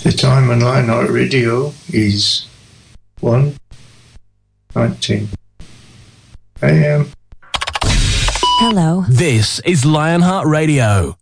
The time on Lionheart Radio is 1:19 a.m. Hello. This is Lionheart Radio.